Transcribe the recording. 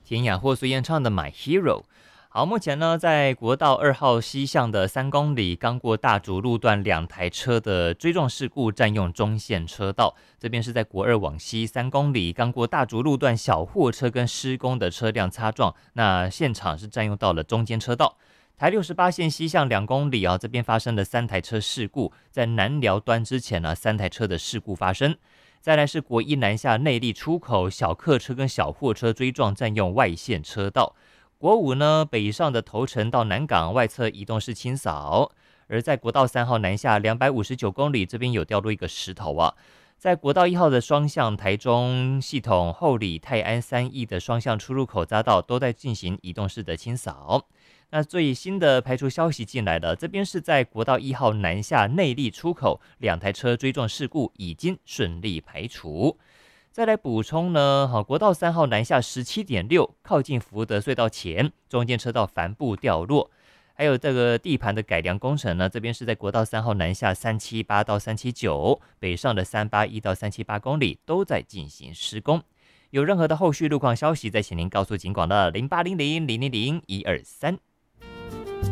田雅或苏彦唱的《My Hero》。好，目前呢，在国道2号西向的3公里，刚过大竹路段2台车的追撞事故，占用中线车道。这边是在国2往西3公里，刚过大竹路段小货车跟施工的车辆擦撞，那现场是占用到了中间车道。台68线西向2公里这边发生了3台车事故，在南寮端之前呢，3台车的事故发生。再来是国1南下内壢出口，小客车跟小货车追撞，占用外线车道。国5呢，北上的头城到南港外侧移动式清扫，而在国道3号南下259公里，这边有掉落一个石头在国道1号的双向台中系统后里泰安3义的双向出入口匝道都在进行移动式的清扫。那最新的排除消息进来了，这边是在国道1号南下内壢出口2台车追撞事故已经顺利排除。再来补充呢，国道3号南下17.6，靠近福德隧道前，中间车道帆布掉落。还有这个地盘的改良工程呢，这边是在国道3号南下378到379，北上的381到378公里都在进行施工。有任何的后续路况消息，再请您告诉警广的0800000123。